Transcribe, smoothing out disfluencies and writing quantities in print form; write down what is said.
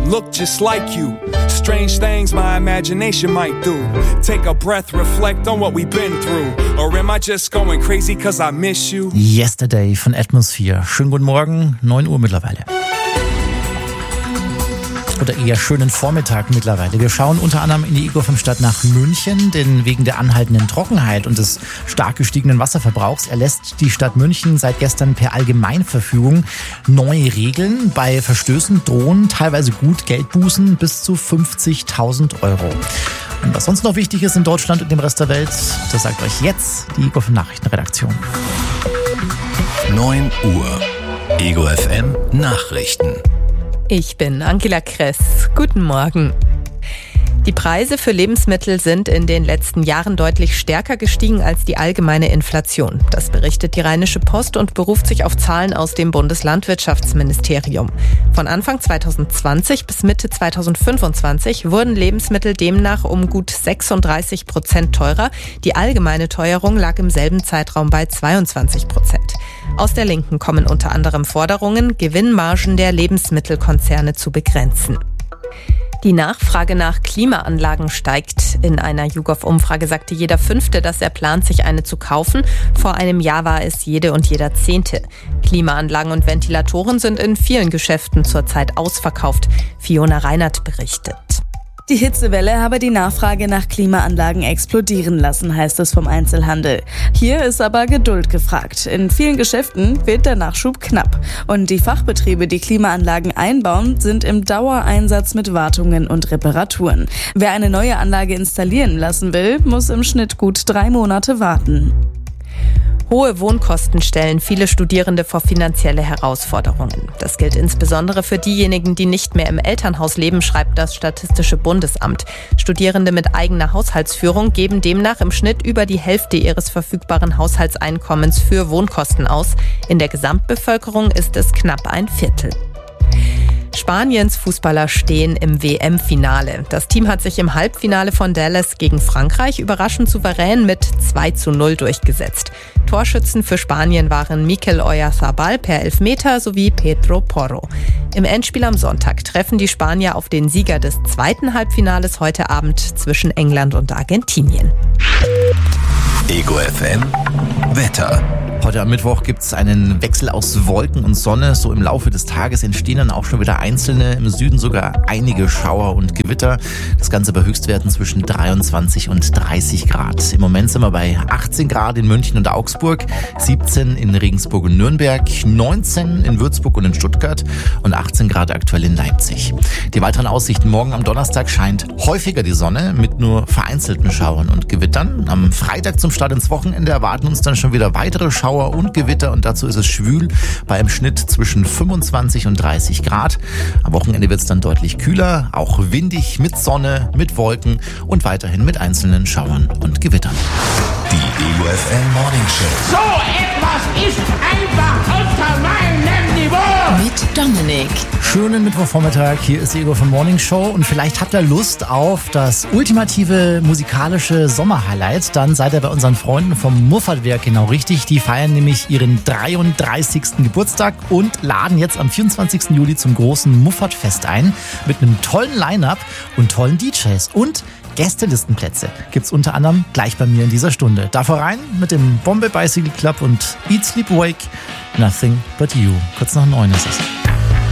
look just like you. Strange things my imagination might do. Take a breath, reflect on what we've been through. Or am I just going crazy cause I miss you? Yesterday von Atmosphere. Schönen guten Morgen, 9 Uhr mittlerweile. Oder eher schönen Vormittag mittlerweile. Wir schauen unter anderem in die Ego-5-Stadt nach München, denn wegen der anhaltenden Trockenheit und des stark gestiegenen Wasserverbrauchs erlässt die Stadt München seit gestern per Allgemeinverfügung neue Regeln. Bei Verstößen drohen teilweise gut Geldbußen bis zu 50.000 Euro. Und was sonst noch wichtig ist in Deutschland und dem Rest der Welt, das sagt euch jetzt die Ego-5-Nachrichtenredaktion. 9 Uhr. Ego FM Nachrichten. Ich bin Angela Kress. Guten Morgen. Die Preise für Lebensmittel sind in den letzten Jahren deutlich stärker gestiegen als die allgemeine Inflation. Das berichtet die Rheinische Post und beruft sich auf Zahlen aus dem Bundeslandwirtschaftsministerium. Von Anfang 2020 bis Mitte 2025 wurden Lebensmittel demnach um gut 36% teurer. Die allgemeine Teuerung lag im selben Zeitraum bei 22%. Aus der Linken kommen unter anderem Forderungen, Gewinnmargen der Lebensmittelkonzerne zu begrenzen. Die Nachfrage nach Klimaanlagen steigt. In einer YouGov-Umfrage sagte jeder Fünfte, dass er plant, sich eine zu kaufen. Vor einem Jahr war es jede und jeder Zehnte. Klimaanlagen und Ventilatoren sind in vielen Geschäften zurzeit ausverkauft. Fiona Reinert berichtet. Die Hitzewelle habe die Nachfrage nach Klimaanlagen explodieren lassen, heißt es vom Einzelhandel. Hier ist aber Geduld gefragt. In vielen Geschäften wird der Nachschub knapp. Und die Fachbetriebe, die Klimaanlagen einbauen, sind im Dauereinsatz mit Wartungen und Reparaturen. Wer eine neue Anlage installieren lassen will, muss im Schnitt gut 3 Monate warten. Hohe Wohnkosten stellen viele Studierende vor finanzielle Herausforderungen. Das gilt insbesondere für diejenigen, die nicht mehr im Elternhaus leben, schreibt das Statistische Bundesamt. Studierende mit eigener Haushaltsführung geben demnach im Schnitt über die Hälfte ihres verfügbaren Haushaltseinkommens für Wohnkosten aus. In der Gesamtbevölkerung ist es knapp ein Viertel. Spaniens Fußballer stehen im WM-Finale. Das Team hat sich im Halbfinale von Dallas gegen Frankreich überraschend souverän mit 2:0 durchgesetzt. Torschützen für Spanien waren Mikel Oyarzabal per Elfmeter sowie Pedro Porro. Im Endspiel am Sonntag treffen die Spanier auf den Sieger des zweiten Halbfinales heute Abend zwischen England und Argentinien. Ego FM Wetter. Heute am Mittwoch gibt es einen Wechsel aus Wolken und Sonne. So im Laufe des Tages entstehen dann auch schon wieder einzelne, im Süden sogar einige Schauer und Gewitter. Das Ganze bei Höchstwerten zwischen 23 und 30 Grad. Im Moment sind wir bei 18 Grad in München und Augsburg, 17 in Regensburg und Nürnberg, 19 in Würzburg und in Stuttgart und 18 Grad aktuell in Leipzig. Die weiteren Aussichten: morgen am Donnerstag scheint häufiger die Sonne mit nur vereinzelten Schauern und Gewittern. Am Freitag zum Start ins Wochenende erwarten uns dann schon wieder weitere Schauer und Gewitter und dazu ist es schwül bei einem Schnitt zwischen 25 und 30 Grad. Am Wochenende wird es dann deutlich kühler, auch windig mit Sonne, mit Wolken und weiterhin mit einzelnen Schauern und Gewittern. Die Ego FM Morning Show. So etwas ist einfach unter meinem Niveau. Mit Dominik. Schönen Mittwochvormittag, hier ist die Ego von Morning Show und vielleicht habt ihr Lust auf das ultimative musikalische Sommerhighlight, dann seid ihr bei unseren Freunden vom Muffatwerk genau richtig. Die feiern nämlich ihren 33. Geburtstag und laden jetzt am 24. Juli zum großen Muffatfest ein mit einem tollen Line-Up und tollen DJs und Gästelistenplätze gibt's unter anderem gleich bei mir in dieser Stunde. Davor rein mit dem Bombay Bicycle Club und Eat Sleep Wake, Nothing But You. Kurz nach 9 ist es.